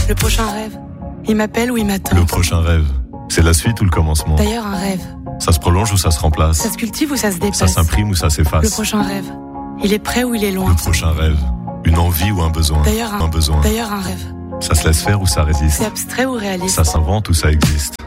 Le prochain rêve, il m'appelle ou il m'attend. Le prochain rêve, c'est la suite ou le commencement? D'ailleurs, un rêve, Ça se prolonge ou ça se remplace? ça se cultive ou ça se dépasse. Ça s'imprime ou ça Le s'efface? prochain rêve, il est près ou il est loin. Le prochain rêve, une envie ou un besoin? D'ailleurs, un besoin. D'ailleurs, un rêve, Ça se laisse faire ou ça résiste? c'est abstrait ou réaliste. Ça s'invente ou ça existe?